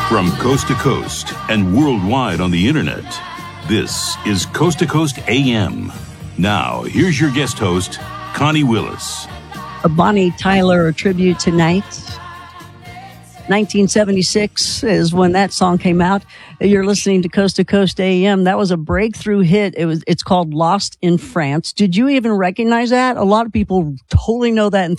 From coast to coast and worldwide on the internet, this is Coast to Coast AM. Now, here's your guest host, Connie Willis. A Bonnie Tyler tribute tonight. 1976 is when that song came out. You're listening to Coast AM. That was a breakthrough hit. It's called Lost in France. Did you even recognize that? A lot of people totally know that and